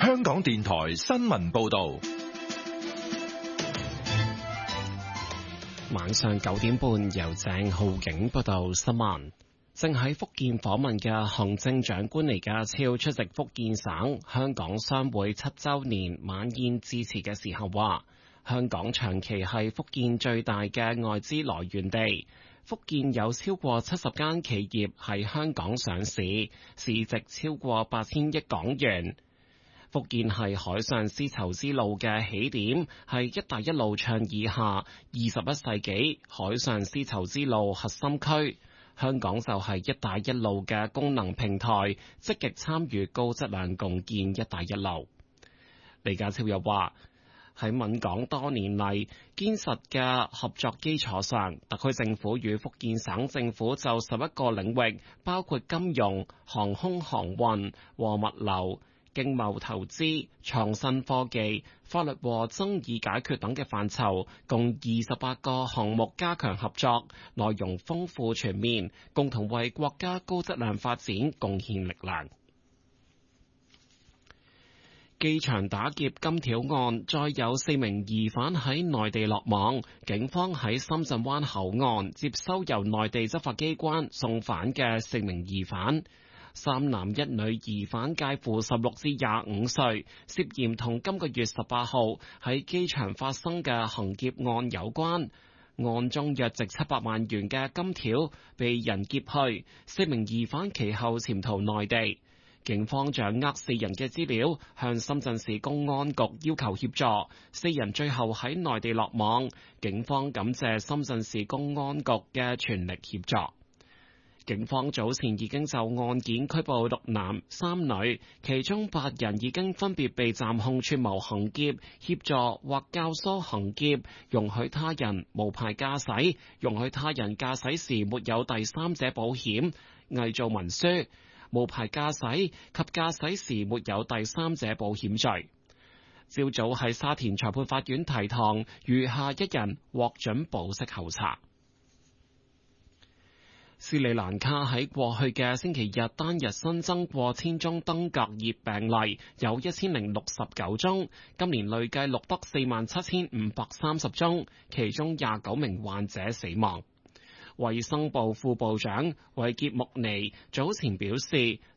香港電台新聞報道。 晚上9點半，由鄭浩景報道新聞。正喺福建訪問嘅行政長官李家超出席福建省香港商會7週年晚宴致辭嘅時候話，香港長期係福建最大嘅外資來源地，福建有超過70間企業喺香港上市，市值超過8000億港元。福建係海上絲綢之路嘅起點，係一帶一路倡議下21世紀海上絲綢之路核心區。香港就係一帶一路嘅功能平台，積極參與高質量共建一帶一路。李家超又話，喺閩港多年嚟堅實嘅合作基礎上，特區政府與福建省政府就11個領域，包括金融、航空航運和物流、經貿投資、創新科技、法律和爭議解決等嘅範疇，共28個項目加強合作，內容豐富全面，共同為國家高質量發展貢獻力量。機場打劫金條案再有4名疑犯喺內地落網，警方喺深圳灣口岸接收由內地執法機關送返嘅4名疑犯。3男1女疑犯介乎16至25歲，涉嫌同今個月18號喺機場發生嘅行劫案有關。案中約值700萬元嘅金條被人劫去，4名疑犯其後潛逃內地。警方掌握4人嘅資料，向深圳市公安局要求協助，4人最後喺內地落網。警方感謝深圳市公安局嘅全力協助。警方早前已經就案件拘捕6男3女，其中8人已經分別被暫控串謀行劫、協助或教唆行劫、容許他人無牌駕駛、容許他人駕駛時沒有第三者保險、偽造文書、無牌駕駛及駕駛時沒有第三者保險罪。朝早喺沙田裁判法院提堂，餘下1人獲准保釋候查。斯里蘭卡喺過去嘅星期日單日新增過千宗登革熱病例，有1069宗，今年累計錄得47530宗，其中29名患者死亡。衛生部副部長韋傑穆尼早前表示，